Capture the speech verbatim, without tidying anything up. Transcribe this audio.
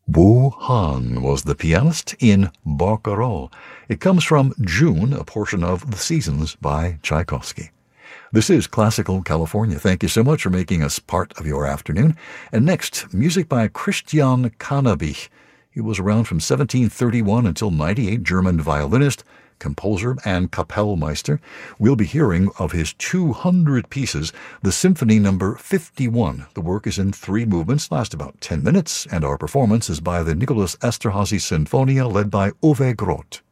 Wu Han was the pianist in Barcarolle. It comes from June, a portion of The Seasons by Tchaikovsky. This is Classical California. Thank you so much for making us part of your afternoon. And next, music by Christian Cannabich. He was around from seventeen thirty-one until ninety-eight, German violinist, composer, and Kapellmeister. We'll be hearing of his two hundred pieces, the Symphony Number fifty-one. The work is in three movements, last about ten minutes, and our performance is by the Nicholas Esterhazy Sinfonia, led by Uwe Groth.